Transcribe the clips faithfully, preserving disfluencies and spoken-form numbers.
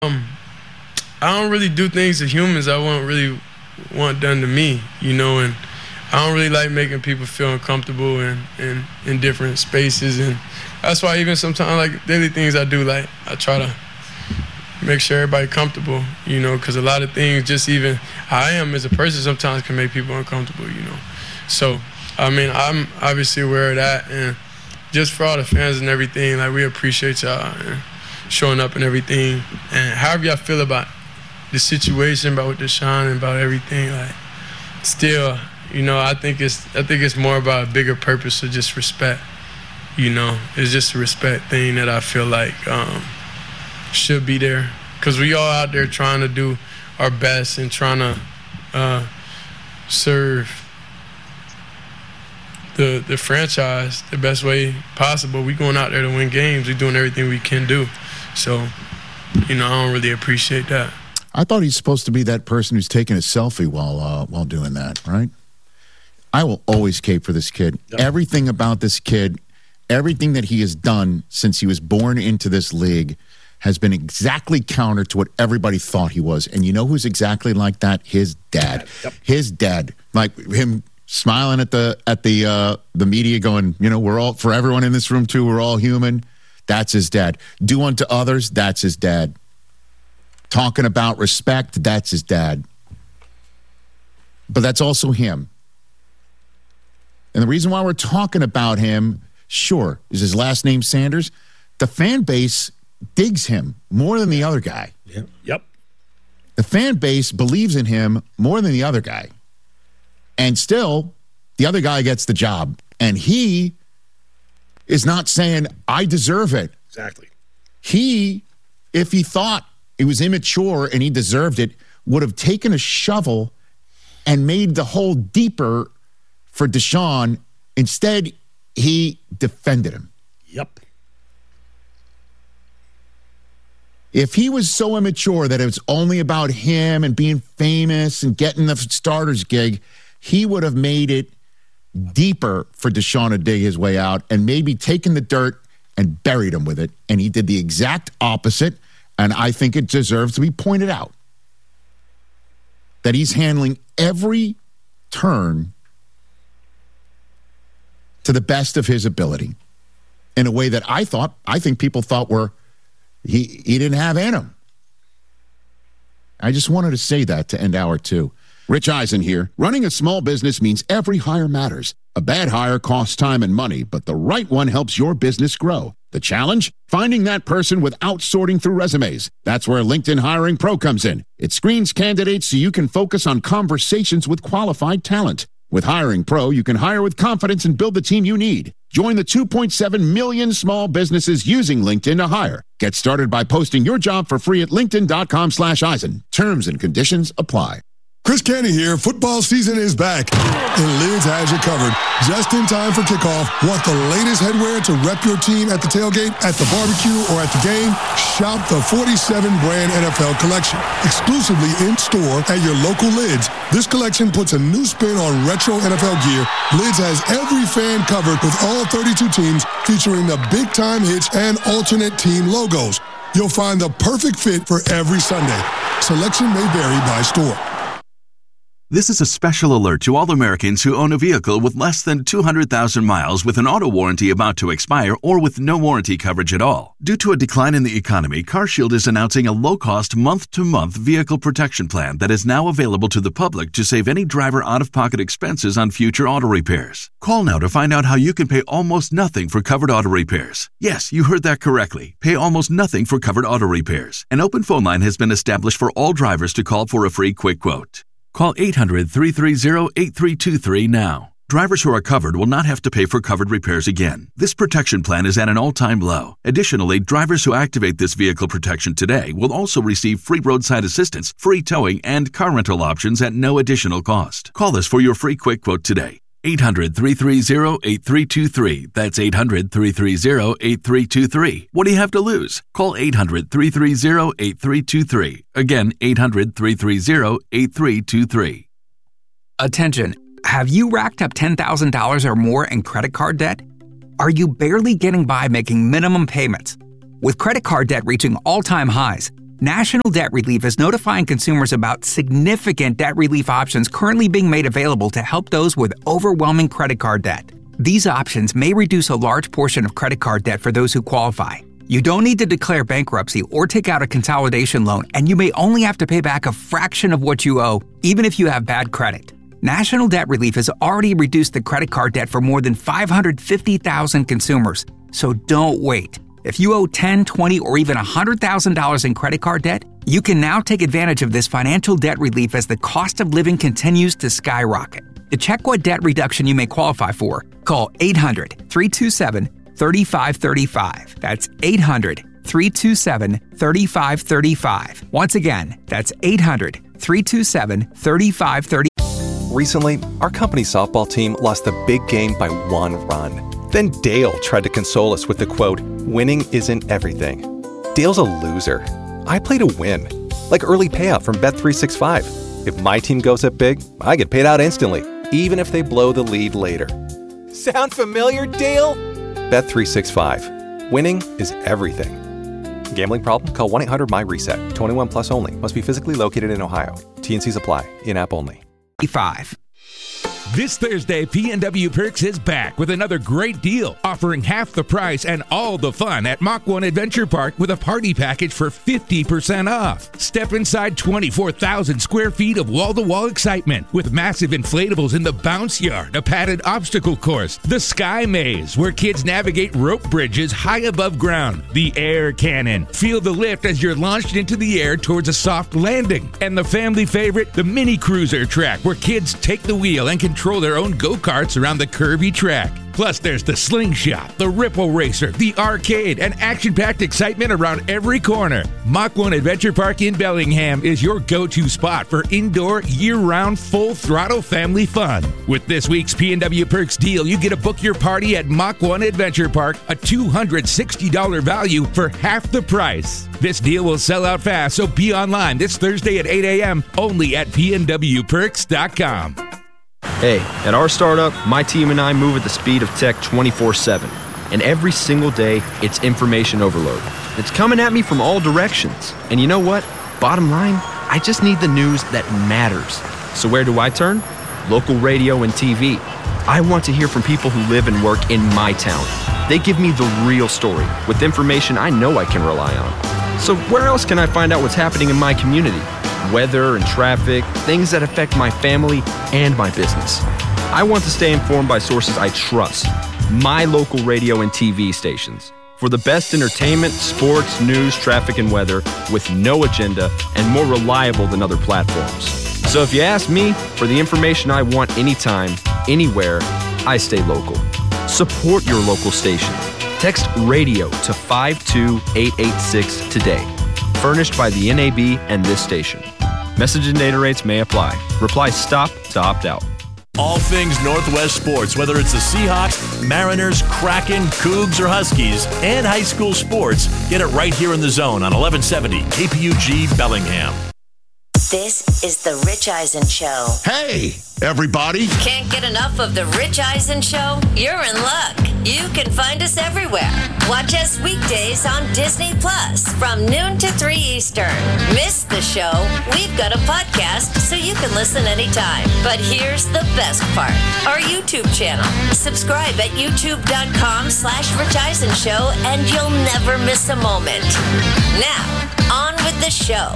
Um, I don't really do things to humans I won't really want done to me, you know, and I don't really like making people feel uncomfortable in, in, in different spaces, and that's why even sometimes, like, daily things I do, like, I try to make sure everybody comfortable, you know, because a lot of things, just even how I am as a person sometimes can make people uncomfortable, you know. So, I mean, I'm obviously aware of that, and just for all the fans and everything, like, we appreciate y'all and showing up and everything, and however y'all feel about the situation, about Deshaun and about everything, like, still, you know, I think it's I think it's more about a bigger purpose of just respect, you know. It's just a respect thing that I feel like um, should be there, because we all out there trying to do our best and trying to uh, serve the the franchise the best way possible. We going out there to win games. We doing everything we can do. So, you know, I don't really appreciate that. I thought he's supposed to be that person who's taking a selfie while uh, while doing that, right? I will always cape for this kid. Yep. Everything about this kid, everything that he has done since he was born into this league has been exactly counter to what everybody thought he was. And you know who's exactly like that? His dad. Yep. His dad. Like him smiling at the at the uh, the media going, you know, we're all, for everyone in this room too, we're all human. That's his dad. Do unto others, that's his dad. Talking about respect, that's his dad. But that's also him. And the reason why we're talking about him, sure, is his last name Sanders. The fan base digs him more than the other guy. Yep. Yep. The fan base believes in him more than the other guy. And still, the other guy gets the job. And he is not saying, I deserve it. Exactly. He, if he thought it was immature and he deserved it, would have taken a shovel and made the hole deeper for Deshaun. Instead, he defended him. Yep. If he was so immature that it was only about him and being famous and getting the starters gig, he would have made it deeper for Deshaun to dig his way out and maybe taken the dirt and buried him with it. And he did the exact opposite. And I think it deserves to be pointed out that he's handling every turn to the best of his ability in a way that I thought, I think people thought were, he, he didn't have in him. I just wanted to say that to end hour two. Rich Eisen here. Running a small business means every hire matters. A bad hire costs time and money, but the right one helps your business grow. The challenge? Finding that person without sorting through resumes. That's where LinkedIn Hiring Pro comes in. It screens candidates so you can focus on conversations with qualified talent. With Hiring Pro, you can hire with confidence and build the team you need. Join the two point seven million small businesses using LinkedIn to hire. Get started by posting your job for free at linkedin.com slash Eisen. Terms and conditions apply. Chris Canty here. Football season is back, and Lids has you covered. Just in time for kickoff. Want the latest headwear to rep your team at the tailgate, at the barbecue, or at the game? Shop the forty-seven brand N F L collection, exclusively in store at your local Lids. This collection puts a new spin on retro N F L gear. Lids has every fan covered with all thirty-two teams, featuring the big-time hits and alternate team logos. You'll find the perfect fit for every Sunday. Selection may vary by store. This is a special alert to all Americans who own a vehicle with less than two hundred thousand miles with an auto warranty about to expire or with no warranty coverage at all. Due to a decline in the economy, CarShield is announcing a low-cost month-to-month vehicle protection plan that is now available to the public to save any driver out-of-pocket expenses on future auto repairs. Call now to find out how you can pay almost nothing for covered auto repairs. Yes, you heard that correctly. Pay almost nothing for covered auto repairs. An open phone line has been established for all drivers to call for a free quick quote. Call eight hundred, three three zero, eight three two three now. Drivers who are covered will not have to pay for covered repairs again. This protection plan is at an all-time low. Additionally, drivers who activate this vehicle protection today will also receive free roadside assistance, free towing, and car rental options at no additional cost. Call us for your free quick quote today. eight hundred, three three zero, eight three two three. That's eight hundred, three three zero, eight three two three. What do you have to lose? Call eight hundred, three three zero, eight three two three. Again, eight hundred, three three zero, eight three two three. Attention. Have you racked up ten thousand dollars or more in credit card debt? Are you barely getting by making minimum payments? With credit card debt reaching all-time highs, National Debt Relief is notifying consumers about significant debt relief options currently being made available to help those with overwhelming credit card debt. These options may reduce a large portion of credit card debt for those who qualify. You don't need to declare bankruptcy or take out a consolidation loan, and you may only have to pay back a fraction of what you owe, even if you have bad credit. National Debt Relief has already reduced the credit card debt for more than five hundred fifty thousand consumers, so don't wait. If you owe ten, twenty, or even one hundred thousand dollars in credit card debt, you can now take advantage of this financial debt relief as the cost of living continues to skyrocket. To check what debt reduction you may qualify for, call eight hundred, three two seven, three five three five. That's eight hundred, three two seven, three five three five. Once again, that's eight hundred, three two seven, three five three five. Recently, our company softball team lost a big game by one run. Then Dale tried to console us with the quote, "Winning isn't everything." Dale's a loser. I play to win. Like early payout from Bet three sixty-five. If my team goes up big, I get paid out instantly, even if they blow the lead later. Sound familiar, Dale? Bet three sixty-five. Winning is everything. Gambling problem? Call one eight hundred M Y reset. twenty-one plus only. Must be physically located in Ohio. T N Cs apply. In-app only. Five. This Thursday, P N W Perks is back with another great deal, offering half the price and all the fun at Mach one Adventure Park with a party package for fifty percent off. Step inside twenty-four thousand square feet of wall-to-wall excitement with massive inflatables in the bounce yard, a padded obstacle course, the Sky Maze, where kids navigate rope bridges high above ground, the Air Cannon, feel the lift as you're launched into the air towards a soft landing, and the family favorite, the Mini Cruiser track, where kids take the wheel and control their own go-karts around the curvy track. Plus, there's the Slingshot, the Ripple Racer, the arcade, and action-packed excitement around every corner. Mach one Adventure Park in Bellingham is your go-to spot for indoor, year-round, full-throttle family fun. With this week's P N W Perks deal, you get to book your party at Mach one Adventure Park, a two hundred sixty dollars value for half the price. This deal will sell out fast, so be online this Thursday at eight a.m. only at P N W perks dot com. Hey, at our startup, my team and I move at the speed of tech twenty-four seven. And every single day, it's information overload. It's coming at me from all directions. And you know what? Bottom line, I just need the news that matters. So where do I turn? Local radio and T V. I want to hear from people who live and work in my town. They give me the real story with information I know I can rely on. So where else can I find out what's happening in my community? Weather and traffic, things that affect my family and my business. I want to stay informed by sources I trust, my local radio and T V stations, for the best entertainment, sports, news, traffic, and weather with no agenda and more reliable than other platforms. So if you ask me for the information I want anytime, anywhere, I stay local. Support your local station. Text radio to five two eight eight six today. Furnished by the N A B and this station. Message and data rates may apply. Reply STOP to opt out. All things Northwest sports, whether it's the Seahawks, Mariners, Kraken, Cougs, or Huskies, and high school sports, get it right here in the zone on eleven seventy K P U G Bellingham. This is the Rich Eisen Show. Hey, everybody. Can't get enough of the Rich Eisen Show? You're in luck. You can find us everywhere. Watch us weekdays on Disney Plus from noon to three Eastern. Miss the show? We've got a podcast so you can listen anytime. But here's the best part. Our YouTube channel. Subscribe at youtube.com slash Rich Eisen Show and you'll never miss a moment. Now, on with the show.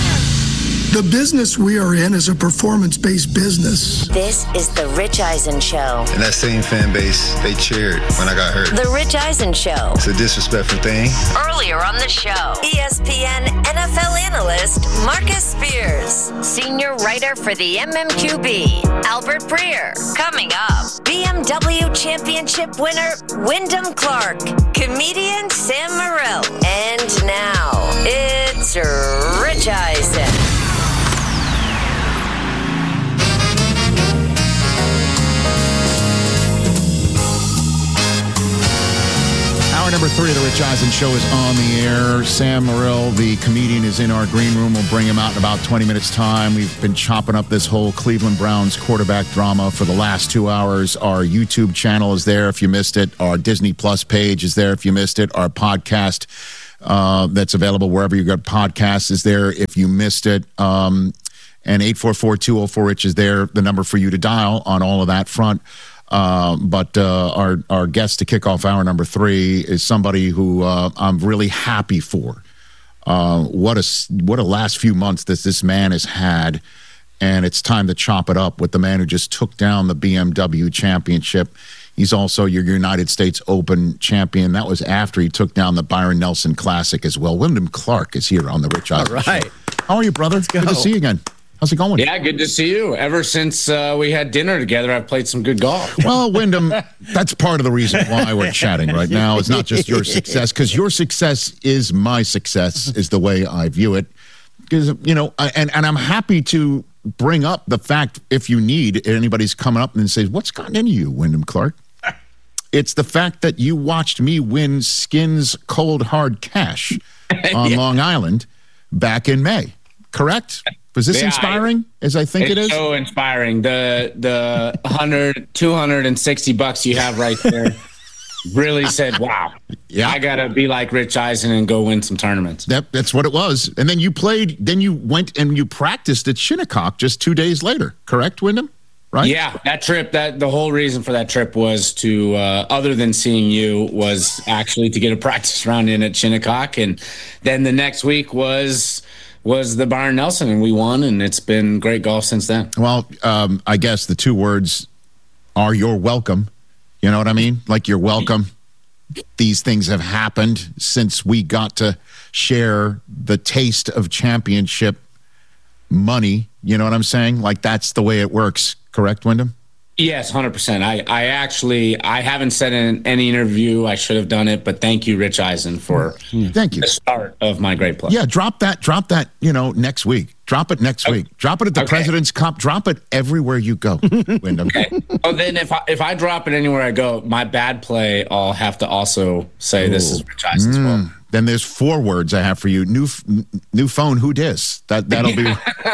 The business we are in is a performance-based business. This is the Rich Eisen Show. And that same fan base, they cheered when I got hurt. The Rich Eisen Show. It's a disrespectful thing. Earlier on the show, E S P N N F L analyst Marcus Spears, senior writer for the M M Q B, Albert Breer. Coming up, B M W championship winner Wyndham Clark, comedian Sam Morril. And now, it's Rich Eisen. Hour number three of the Rich Eisen Show is on the air. Sam Morril, the comedian, is in our green room. We'll bring him out in about twenty minutes' time. We've been chopping up this whole Cleveland Browns quarterback drama for the last two hours. Our YouTube channel is there if you missed it. Our Disney Plus page is there if you missed it. Our podcast uh, that's available wherever you got podcasts is there if you missed it. Um, and eight four four, two oh four, R I C H is there, the number for you to dial on all of that front. Uh, but uh, our, our guest to kick off hour number three is somebody who uh, I'm really happy for. Uh, what a, what a last few months that this man has had. And it's time to chop it up with the man who just took down the B M W championship. He's also your United States Open champion. That was after he took down the Byron Nelson Classic as well. Wyndham Clark is here on the Rich Eisen All right. Show. How are you, brother? Let's go. Good to see you again. How's it going? Yeah, good to see you. Ever since uh, we had dinner together, I've played some good golf. Well, Wyndham, that's part of the reason why we're chatting right now. It's not just your success, because your success is my success, is the way I view it. Because, you know, I, and, and I'm happy to bring up the fact, if you need, anybody's coming up and says, what's gotten into you, Wyndham Clark? It's the fact that you watched me win Skins Cold Hard Cash on yeah. Long Island back in May, correct? Was this yeah, inspiring, I, as I think it is? It's so inspiring. The the one hundred, two hundred sixty bucks you have right there really said, wow, yeah. I got to be like Rich Eisen and go win some tournaments. That, that's what it was. And then you played, then you went and you practiced at Shinnecock just two days later, correct, Wyndham? Right? Yeah, that trip, that the whole reason for that trip was to, uh, other than seeing you, was actually to get a practice round in at Shinnecock. And then the next week was... was the Byron Nelson, and we won, and it's been great golf since then. Well, um, I guess the two words are you're welcome. You know what I mean? Like, you're welcome. These things have happened since we got to share the taste of championship money. You know what I'm saying? Like, that's the way it works. Correct, Wyndham? Yes, one hundred percent. I, I actually, I haven't said in any interview I should have done it, but thank you, Rich Eisen, for thank you. the start of my great play. Yeah, drop that, drop that, you know, next week. Drop it next okay. week. Drop it at the okay. President's Cup. Drop it everywhere you go, Wyndham. Okay. Oh, then if I, if I drop it anywhere I go, my bad play, I'll have to also say Ooh. This is Rich Eisen's mm. well. Then there's four words I have for you. New new phone, who dis? That, that'll be...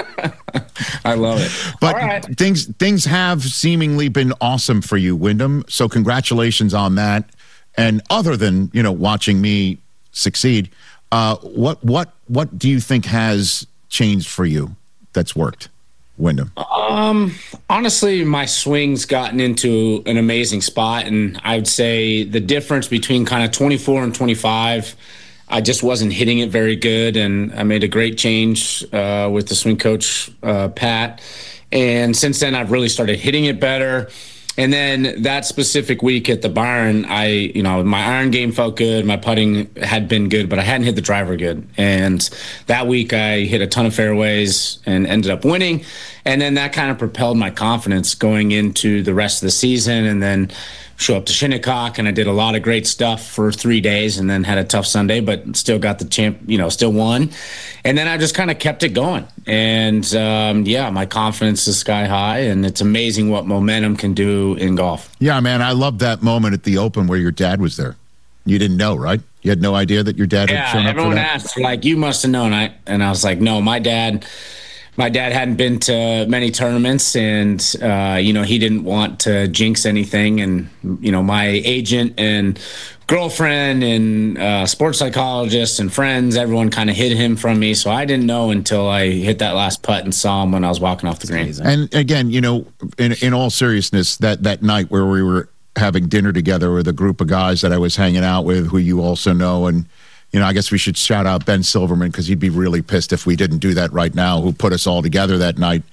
I love it. But right. things things have seemingly been awesome for you, Wyndham. So congratulations on that. And other than, you know, watching me succeed, uh, what what what do you think has changed for you that's worked, Wyndham? Um, honestly, my swing's gotten into an amazing spot, and I would say the difference between kind of twenty-four and twenty-five, I just wasn't hitting it very good, and I made a great change uh, with the swing coach, uh, Pat. And since then, I've really started hitting it better. And then that specific week at the Byron, I, you know, my iron game felt good. My putting had been good, but I hadn't hit the driver good. And that week I hit a ton of fairways and ended up winning. And then that kind of propelled my confidence going into the rest of the season. And then show up to Shinnecock, and I did a lot of great stuff for three days and then had a tough Sunday, but still got the champ, you know, still won. And then I just kind of kept it going. And um, yeah, my confidence is sky high, and it's amazing what momentum can do in golf. Yeah, man, I love that moment at the Open where your dad was there. You didn't know, right? You had no idea that your dad yeah, had shown up for that? Yeah, everyone asked, like, you must have known. I And I was like, no, my dad... My dad hadn't been to many tournaments, and, uh, you know, he didn't want to jinx anything. And, you know, my agent and girlfriend and uh, sports psychologist and friends, everyone kind of hid him from me. So I didn't know until I hit that last putt and saw him when I was walking off the green. And, again, you know, in, in all seriousness, that, that night where we were having dinner together with a group of guys that I was hanging out with who you also know, and you know, I guess we should shout out Ben Silverman because he'd be really pissed if we didn't do that right now, who put us all together that night.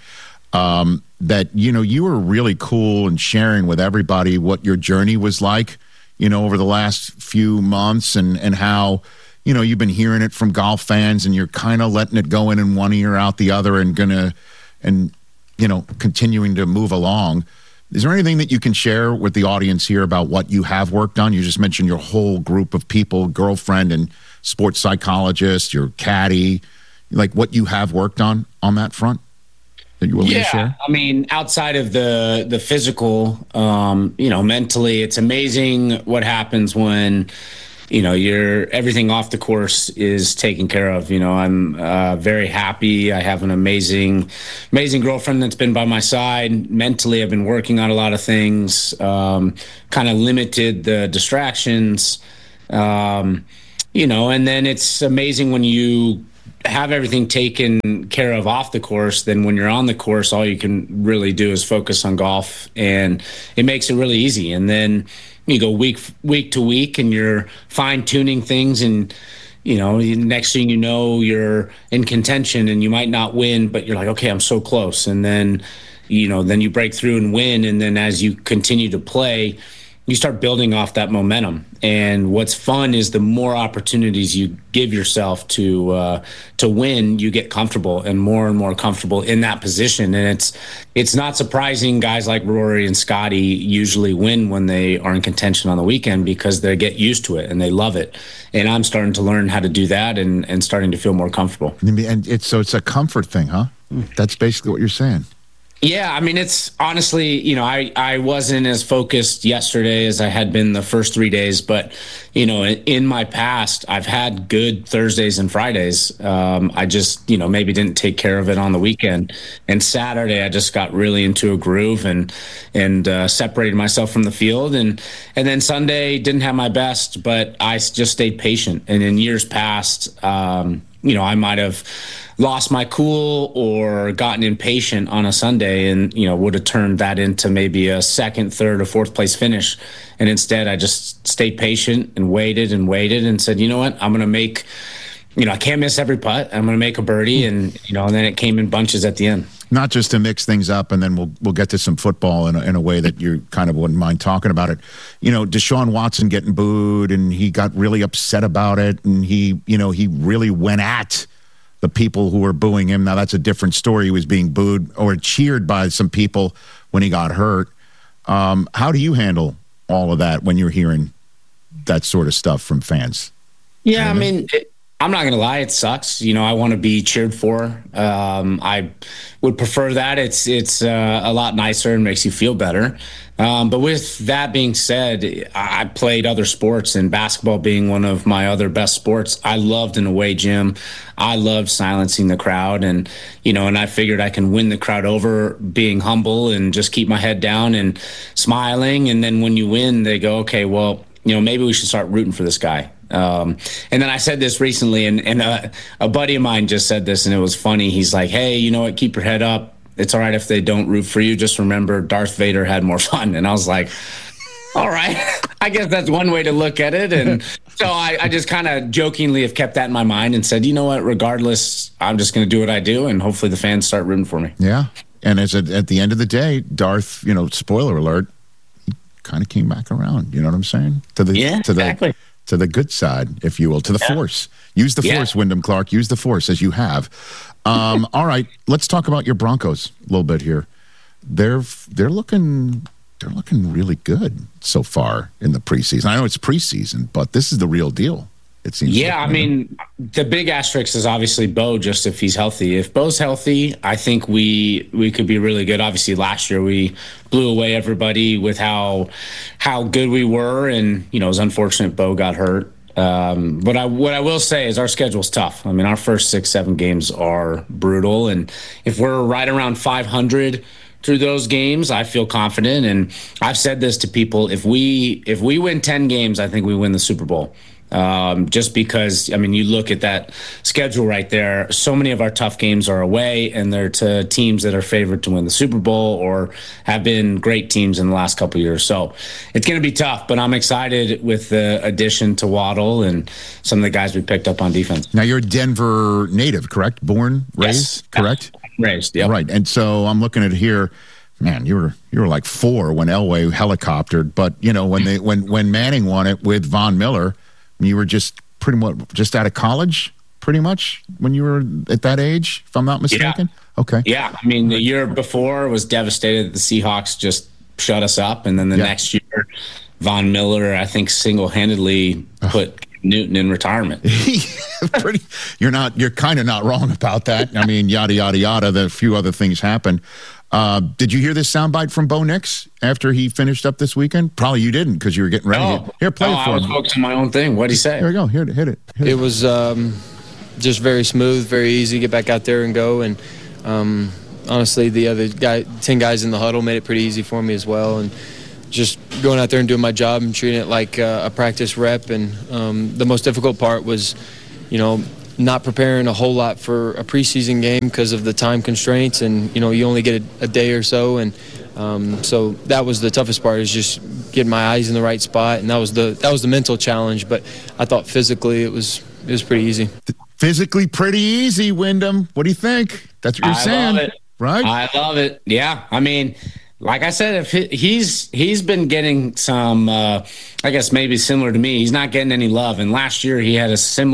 Um, that, you know, you were really cool and sharing with everybody what your journey was like, you know, over the last few months, and, and how, you know, you've been hearing it from golf fans and you're kind of letting it go in in one ear out the other and gonna, and, you know, continuing to move along. Is there anything that you can share with the audience here about what you have worked on? You just mentioned your whole group of people, girlfriend and sports psychologist, your caddy, like what you have worked on on that front that you're willing yeah, to share? I mean, outside of the the physical, um, you know, mentally, it's amazing what happens when, you know, you're everything off the course is taken care of. You know, I'm uh, very happy. I have an amazing, amazing girlfriend that's been by my side. Mentally, I've been working on a lot of things, um, kind of limited the distractions. Um, you know, and then it's amazing when you have everything taken care of off the course, then when you're on the course, all you can really do is focus on golf, and it makes it really easy. And then you go week week to week, and you're fine tuning things, and you know, next thing you know, you're in contention, and you might not win, but you're like, okay, I'm so close. And then, you know, then you break through and win, and then as you continue to play, you start building off that momentum. And what's fun is the more opportunities you give yourself to uh, to win, you get comfortable and more and more comfortable in that position. And it's it's not surprising guys like Rory and Scotty usually win when they are in contention on the weekend, because they get used to it and they love it. And I'm starting to learn how to do that and, and starting to feel more comfortable. And it's so it's a comfort thing, huh? That's basically what you're saying. Yeah, I mean, it's honestly, you know, I, I wasn't as focused yesterday as I had been the first three days. But, you know, in, in my past, I've had good Thursdays and Fridays. Um, I just, you know, maybe didn't take care of it on the weekend. And Saturday, I just got really into a groove and and uh, separated myself from the field. And, and then Sunday, didn't have my best, but I just stayed patient. And in years past, um, you know, I might have lost my cool or gotten impatient on a Sunday and, you know, would have turned that into maybe a second, third, or fourth place finish. And instead, I just stayed patient and waited and waited and said, you know what, I'm going to make, you know, I can't miss every putt. I'm going to make a birdie. And, you know, and then it came in bunches at the end. Not just to mix things up, and then we'll we'll get to some football in a, in a way that you kind of wouldn't mind talking about it. You know, Deshaun Watson getting booed, and he got really upset about it, and he, you know, he really went at the people who were booing him. Now, that's a different story. He was being booed or cheered by some people when he got hurt. Um, how do you handle all of that when you're hearing that sort of stuff from fans? Yeah, I mean, it, I'm not going to lie. It sucks. You know, I want to be cheered for. Um, I would prefer that. It's it's uh, a lot nicer and makes you feel better. Um, but with that being said, I played other sports, and basketball being one of my other best sports, I loved an away gym. I loved silencing the crowd, and, you know, and I figured I can win the crowd over being humble and just keep my head down and smiling. And then when you win, they go, okay, well, you know, maybe we should start rooting for this guy. Um, and then I said this recently, and, and a, a buddy of mine just said this, and it was funny. He's like, hey, you know what, keep your head up. It's all right if they don't root for you. Just remember, Darth Vader had more fun. And I was like, all right, I guess that's one way to look at it. And so I, I just kind of jokingly have kept that in my mind and said, you know what, regardless, I'm just going to do what I do, and hopefully the fans start rooting for me. Yeah. And as a, at the end of the day, Darth, you know, spoiler alert, he kind of came back around. You know what I'm saying? To the, yeah, to the, exactly. To the good side, if you will, to the yeah. force. Use the yeah. force, Wyndham Clark. Use the force as you have. Um, all right, let's talk about your Broncos a little bit here. They're they're looking they're looking really good so far in the preseason. I know it's preseason, but this is the real deal. It seems. Yeah, like, I mean, the big asterisk is obviously Bo. Just if he's healthy. If Bo's healthy, I think we we could be really good. Obviously, last year we blew away everybody with how how good we were, and you know, it was unfortunate Bo got hurt. Um, but I, what I will say is our schedule's tough. I mean, our first six, seven games are brutal. And if we're right around five hundred through those games, I feel confident. And I've said this to people, if we if we win ten games, I think we win the Super Bowl. Um, just because, I mean, you look at that schedule right there, so many of our tough games are away, and they're to teams that are favored to win the Super Bowl or have been great teams in the last couple of years. So it's going to be tough, but I'm excited with the addition to Waddle and some of the guys we picked up on defense. Now, you're a Denver native, correct? Born, raised, yes. correct? Raised, yeah. Right, and so I'm looking at it here. Man, you were you were like four when Elway helicoptered, but, you know, when they when when Manning won it with Von Miller, you were just pretty much just out of college, pretty much, when you were at that age, if I'm not mistaken? Yeah. Okay. Yeah. I mean, the year before was devastated that the Seahawks just shut us up. And then the yeah. next year, Von Miller, I think, single-handedly put Newton in retirement. pretty, you're not, you're kind of not wrong about that. I mean, yada, yada, yada. The few other things happened. Uh, did you hear this soundbite from Bo Nix after he finished up this weekend? Probably you didn't, because you were getting ready. No, here, play no, it for I was him. focusing on my own thing. What did he say? Here we go. Here, hit it. Hit it. It was um, just very smooth, very easy. Get back out there and go. And um, honestly, the other guy, ten guys in the huddle, made it pretty easy for me as well. And just going out there and doing my job and treating it like uh, a practice rep. And um, the most difficult part was, you know, not preparing a whole lot for a preseason game because of the time constraints, and you know you only get a, a day or so, and um, so that was the toughest part, is just getting my eyes in the right spot, and that was the that was the mental challenge. But I thought physically it was it was pretty easy. Physically pretty easy, Wyndham. What do you think? That's what you're I saying, love it. Right? I love it. Yeah, I mean, like I said, if he, he's he's been getting some, uh, I guess maybe similar to me. He's not getting any love, and last year he had a similar.